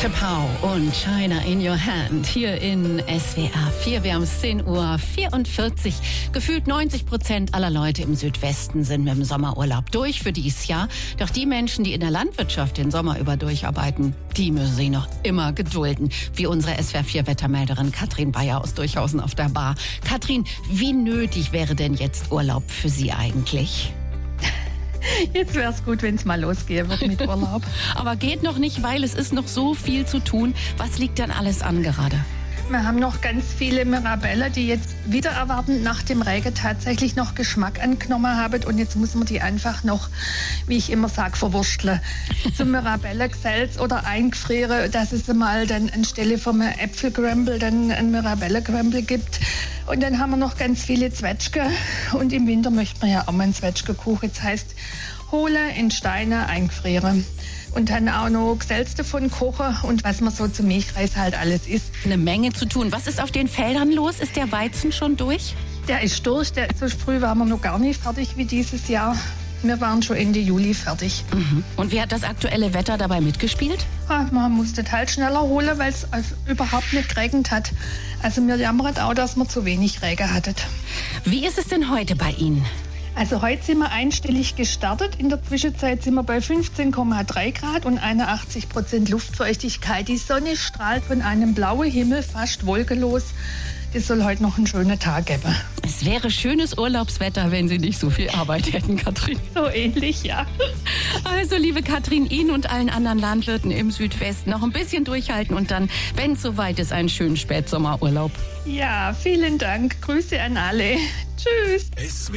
Chappau und China in Your Hand hier in SWR 4. Wir haben 10:44 Uhr. Gefühlt 90% aller Leute im Südwesten sind mit dem Sommerurlaub durch für dieses Jahr. Doch die Menschen, die in der Landwirtschaft den Sommer über durcharbeiten, die müssen sich noch immer gedulden. Wie unsere SWR 4 Wettermelderin Katrin Bayer aus Durchhausen auf der Bar. Katrin, wie nötig wäre denn jetzt Urlaub für Sie eigentlich? Jetzt wäre es gut, wenn es mal losgehen wird mit Urlaub. Aber geht noch nicht, weil es ist noch so viel zu tun. Was liegt denn alles an gerade? Wir haben noch ganz viele Mirabelle, die jetzt wieder erwartend nach dem Regen tatsächlich noch Geschmack angenommen haben. Und jetzt muss man die einfach noch, wie ich immer sage, verwursteln. Zum Mirabelle gesellt oder eingefrieren, dass es mal dann anstelle vom Äpfelcrumble dann ein Mirabelle-Crumble gibt. Und dann haben wir noch ganz viele Zwetschge. Und im Winter möchte man ja auch mal einen Zwetschgekuchen. Das heißt, holen, in Steine, eingefrieren. Und dann auch noch Gesells davon kochen und was man so zum Milchreis halt alles isst. Eine Menge zu tun. Was ist auf den Feldern los? Ist der Weizen schon durch? Der ist durch. So früh waren wir noch gar nicht fertig wie dieses Jahr. Wir waren schon Ende Juli fertig. Mhm. Und wie hat das aktuelle Wetter dabei mitgespielt? Man musste halt schneller holen, weil es überhaupt nicht geregnet hat. Also wir jammern auch, dass wir zu wenig Regen hatten. Wie ist es denn heute bei Ihnen? Also heute sind wir einstellig gestartet. In der Zwischenzeit sind wir bei 15,3 Grad und 81% Luftfeuchtigkeit. Die Sonne strahlt von einem blauen Himmel, fast wolkenlos. Es soll heute noch einen schönen Tag geben. Es wäre schönes Urlaubswetter, wenn Sie nicht so viel Arbeit hätten, Katrin. So ähnlich, ja. Also, liebe Katrin, Ihnen und allen anderen Landwirten im Südwesten noch ein bisschen durchhalten und dann, wenn es soweit ist, einen schönen Spätsommerurlaub. Ja, vielen Dank. Grüße an alle. Tschüss.